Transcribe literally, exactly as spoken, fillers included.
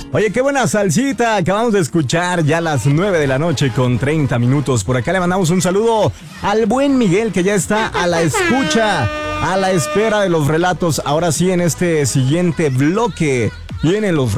Oye, qué buena salsita acabamos de escuchar ya a las nueve de la noche con treinta minutos. Por acá le mandamos un saludo al buen Miguel, que ya está a la escucha, a la espera de los relatos. Ahora sí, en este siguiente bloque vienen los